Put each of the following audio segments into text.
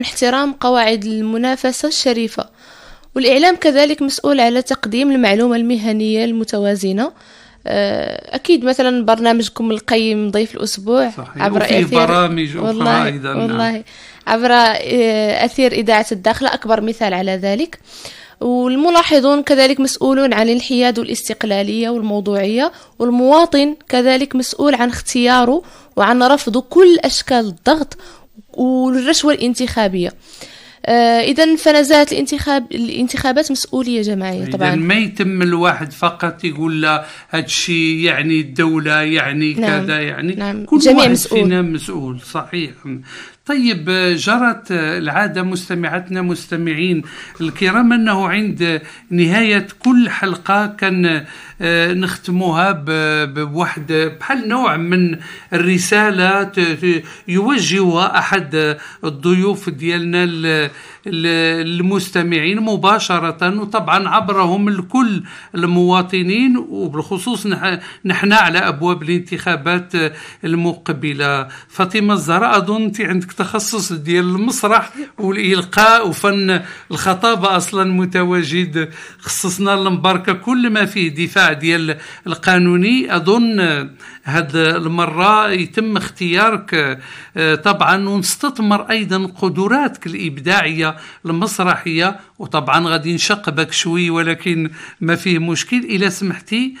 احترام قواعد المنافسة الشريفة. والإعلام كذلك مسؤول على تقديم المعلومة المهنية المتوازنة. أكيد مثلا برنامجكم القيم ضيف الأسبوع صحيح. عبر وفي برامج أخرى أيضا. والله عبر أثير إذاعة الداخلة أكبر مثال على ذلك. والملاحظون كذلك مسؤولون عن الانحياد والاستقلالية والموضوعية، والمواطن كذلك مسؤول عن اختياره وعن رفض كل أشكال الضغط والرشوة الانتخابية. إذن فنزاهة الانتخابات مسؤولية جماعية طبعا. إذن ما يتم الواحد فقط يقول لا هذا الشيء يعني الدولة يعني نعم. كذا يعني نعم. كل جميع واحد مسؤول. فينا مسؤول. صحيح. طيب، جرت العادة مستمعاتنا مستمعين الكرام أنه عند نهاية كل حلقة كان نختموها بواحد بحال نوع من الرسالة يوجهها أحد الضيوف ديالنا المستمعين مباشرة، وطبعا عبرهم لكل المواطنين، وبالخصوص نحن على أبواب الانتخابات المقبلة. فاطمة الزهراء، أظن أنت عندك تخصص ديال المسرح والإلقاء وفن الخطابة أصلا متواجد، خصصنا المباركة كل ما فيه دفاع ديال القانوني. أظن هذه المرة يتم اختيارك طبعا، ونستثمر أيضا قدراتك الإبداعية المسرحية، وطبعا غادي نشق بك شوي ولكن ما فيه مشكل. إلى سمحتي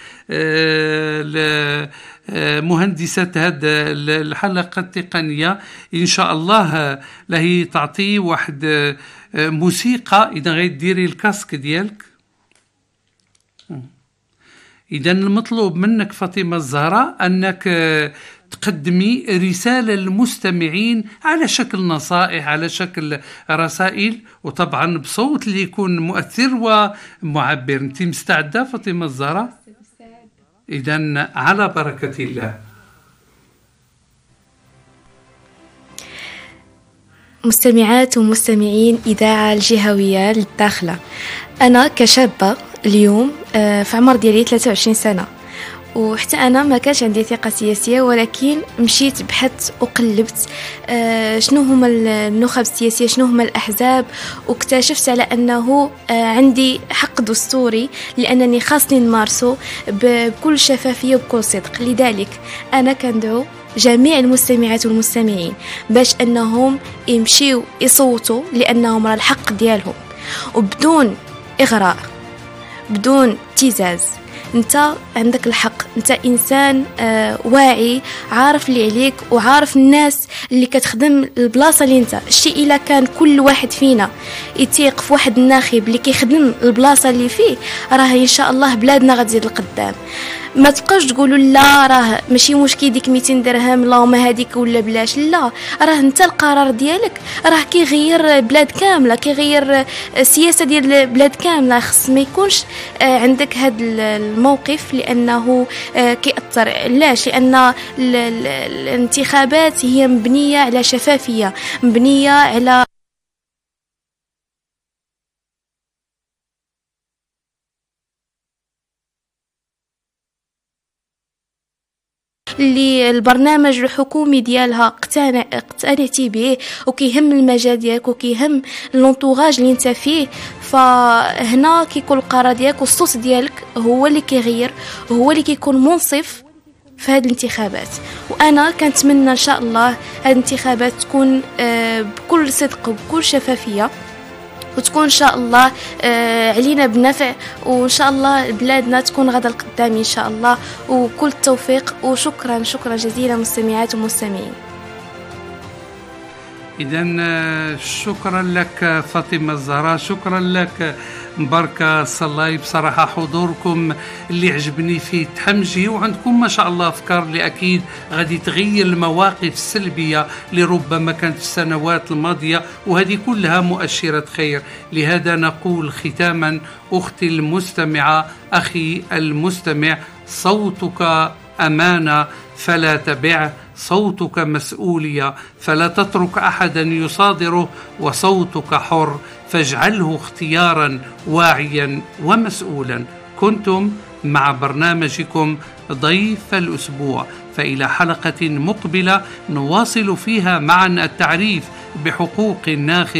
مهندسة هذه الحلقة التقنية إن شاء الله لهي تعطي واحد موسيقى، إذا غير ديري الكاسك ديالك. إذن المطلوب منك فاطمة الزهراء أنك تقدمي رسالة للمستمعين على شكل نصائح، على شكل رسائل، وطبعا بصوت اللي يكون مؤثر ومعبر. أنت مستعدة فاطمة الزهراء؟ إذن على بركة الله. مستمعات ومستمعين إذاعة الجهوية للداخلة، أنا كشابة اليوم في عمر ديالي 23 سنة، وحتى أنا ما كانش عندي ثقة سياسية، ولكن مشيت بحثت وقلبت شنو هما النخب السياسية، شنو هما الأحزاب، واكتشفت على أنه عندي حق دستوري لأنني خاصني نمارسه بكل شفافية وبكل صدق. لذلك أنا كندعو جميع المستمعات والمستمعين باش أنهم يمشيوا يصوتوا، لأنهم راه الحق ديالهم، وبدون إغراء بدون ابتزاز. انت عندك الحق، انت انسان واعي، عارف اللي عليك وعارف الناس اللي كتخدم البلاصه اللي انت الشيء. الا كان كل واحد فينا يتيق في واحد الناخب اللي كيخدم البلاصه اللي فيه، راه ان شاء الله بلادنا غتزيد لقدام. ما تبقاش تقولوا لا راه ماشي مشكل ديك 200 درهم اللهم هذيك ولا بلاش، لا، راه انت القرار ديالك راه كيغير بلاد كامله، كيغير السياسه ديال بلاد كامله. خص ما يكونش عندك هذا الموقف لانه كيأثر. علاش؟ لان الانتخابات هي مبنيه على شفافيه، مبنيه على اللي البرنامج الحكومي ديالها اقتنعتي به وكيهم المجال ديالك وكيهم لونطوراج اللي انت فيه. فهنا كيكون القرار ديالك والصوت ديالك هو اللي كيغير، وهو اللي كيكون منصف في هذه الانتخابات. وانا كنتمنى ان شاء الله هذه الانتخابات تكون بكل صدق وبكل شفافيه، وتكون إن شاء الله علينا بنفع، وإن شاء الله بلادنا تكون غدا القدام إن شاء الله. وكل التوفيق، وشكرا شكرا جزيلا مستمعات ومستمعين. إذن شكرا لك فاطمة الزهراء، شكرا لك مباركة صلاي. بصراحة حضوركم اللي عجبني فيه تحمجي، وعندكم ما شاء الله أفكار اللي أكيد غادي تغير المواقف السلبية اللي ربما كانت في السنوات الماضية، وهذه كلها مؤشرة خير. لهذا نقول ختاما أختي المستمعة، أخي المستمع، صوتك أمانة فلا تبعه، صوتك مسؤولية فلا تترك أحدا يصادره، وصوتك حر فاجعله اختيارا واعيا ومسؤولا. كنتم مع برنامجكم ضيف الأسبوع، فإلى حلقة مقبلة نواصل فيها معا التعريف بحقوق الناخب